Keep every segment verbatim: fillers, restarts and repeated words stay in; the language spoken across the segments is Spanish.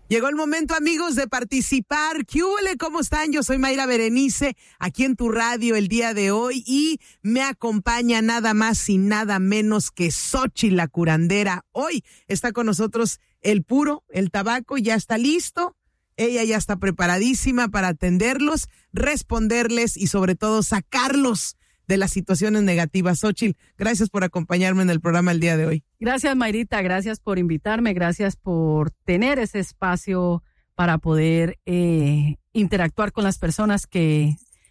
Llegó el momento, amigos, de participar. ¿Qué húbole? ¿Cómo están? Yo soy Mayra Berenice, aquí en tu radio el día de hoy, y me acompaña nada más y nada menos que Xochitl, la curandera. Hoy está con nosotros el puro, el tabaco, ya está listo. Ella ya está preparadísima para atenderlos, responderles y sobre todo sacarlos de las situaciones negativas. Xochitl, gracias por acompañarme en el programa el día de hoy. Gracias, Mayrita, gracias por invitarme, gracias por tener ese espacio para poder eh, interactuar con las personas que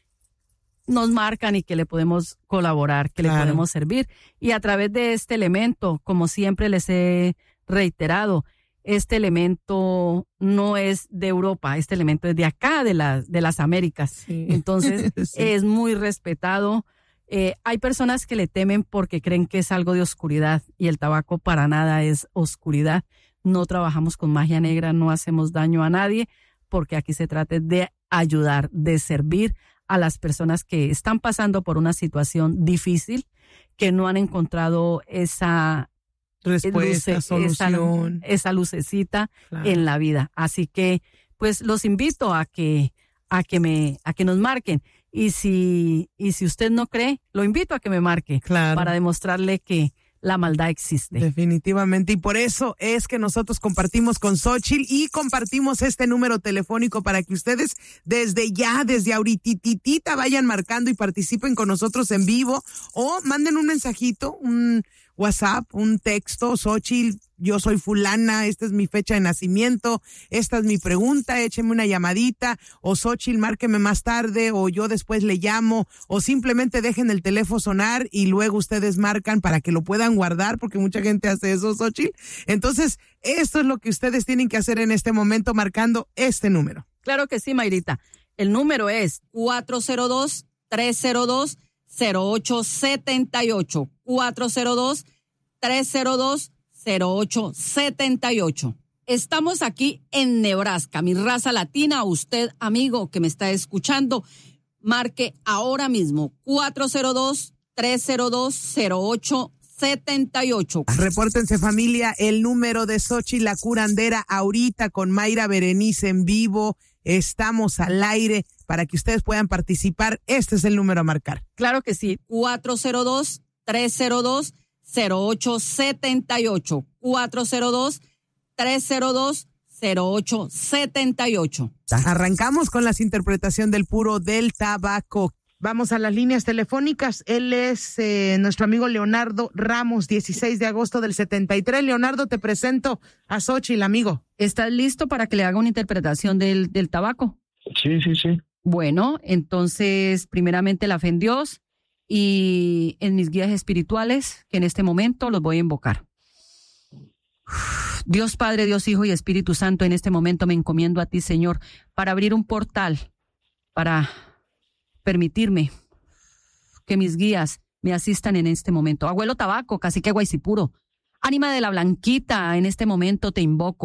nos marcan y que le podemos colaborar, que claro. le podemos servir. Y a través de este elemento, como siempre les he reiterado, este elemento no es de Europa, este elemento es de acá, de, la, de las Américas. Sí. Entonces, sí. es muy respetado. Eh, hay personas que le temen porque creen que es algo de oscuridad, y el tabaco para nada es oscuridad. No trabajamos con magia negra, no hacemos daño a nadie, porque aquí se trata de ayudar, de servir a las personas que están pasando por una situación difícil, que no han encontrado esa respuesta, luce, solución, esa, esa lucecita claro. en la vida. Así que, pues, los invito a que a que me a que nos marquen. Y si, y si usted no cree, lo invito a que me marque claro. para demostrarle que la maldad existe. Definitivamente, y por eso es que nosotros compartimos con Xochitl y compartimos este número telefónico para que ustedes desde ya, desde ahorititita vayan marcando y participen con nosotros en vivo, o manden un mensajito, un WhatsApp, un texto. Xochitl, yo soy fulana, esta es mi fecha de nacimiento, esta es mi pregunta, écheme una llamadita, o Xochitl, márqueme más tarde, o yo después le llamo, o simplemente dejen el teléfono sonar y luego ustedes marcan para que lo puedan guardar, porque mucha gente hace eso, Xochitl. Entonces, esto es lo que ustedes tienen que hacer en este momento, marcando este número. Claro que sí, Mayrita. El número es cuatro cero dos, tres cero dos, cero ocho siete ocho, cuatro cero dos, tres cero dos, cero ocho siete ocho. Estamos aquí en Nebraska, mi raza latina. Usted, amigo que me está escuchando, marque ahora mismo cuatro cero dos, tres cero dos, cero ocho siete ocho. Repórtense, familia, el número de Xochitl, la curandera, ahorita con Mayra Berenice en vivo. Estamos al aire para que ustedes puedan participar. Este es el número a marcar. Claro que sí. cuatro cero dos, tres cero dos, cero ocho siete ocho. cuatro cero dos, tres cero dos, cero ocho siete ocho. Arrancamos con las interpretaciones del puro del tabaco. Vamos a las líneas telefónicas. Él es eh, nuestro amigo Leonardo Ramos, dieciséis de agosto del setenta y tres. Leonardo, te presento a Xochitl, amigo. ¿Estás listo para que le haga una interpretación del, del tabaco? Sí, sí, sí. Bueno, entonces, primeramente la fe en Dios y en mis guías espirituales, que en este momento los voy a invocar. Dios Padre, Dios Hijo y Espíritu Santo, en este momento me encomiendo a ti, Señor, para abrir un portal, para permitirme que mis guías me asistan en este momento. Abuelo Tabaco, Cacique Guaycipuro, ánima de la Blanquita, en este momento te invoco.